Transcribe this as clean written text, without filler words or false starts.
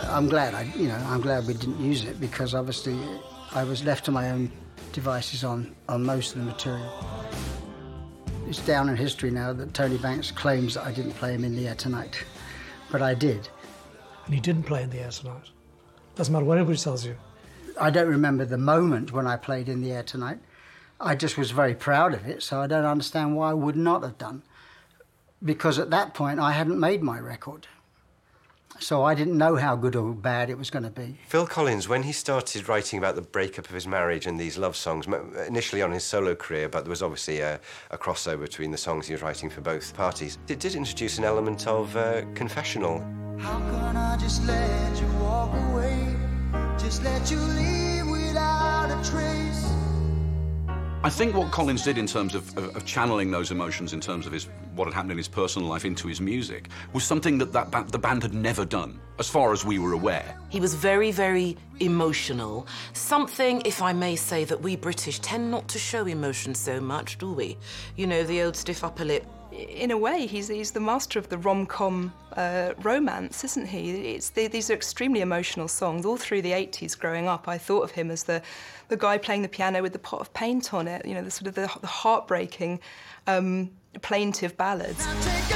I'm glad I'm glad we didn't use it, because obviously I was left to my own devices on most of the material. It's down in history now that Tony Banks claims that I didn't play him In the Air Tonight, but I did. And he didn't play In the Air Tonight. Doesn't matter what anybody tells you. I don't remember the moment when I played In the Air Tonight. I just was very proud of it, so I don't understand why I would not have done. Because at that point, I hadn't made my record. So I didn't know how good or bad it was going to be. Phil Collins, when he started writing about the breakup of his marriage and these love songs, initially on his solo career, but there was obviously a crossover between the songs he was writing for both parties, it did introduce an element of confessional. How can I just let you walk away? Just let you leave without a trace? I think what Collins did in terms of channeling those emotions, in terms of what had happened in his personal life into his music, was something that the band had never done, as far as we were aware. He was very, very emotional. Something, if I may say, that we British tend not to show emotion so much, do we? You know, the old stiff upper lip. In a way, he's the master of the rom-com romance, isn't he? These are extremely emotional songs. All through the 80s growing up, I thought of him as the guy playing the piano with the pot of paint on it, you know, the sort of the heartbreaking, plaintive ballads.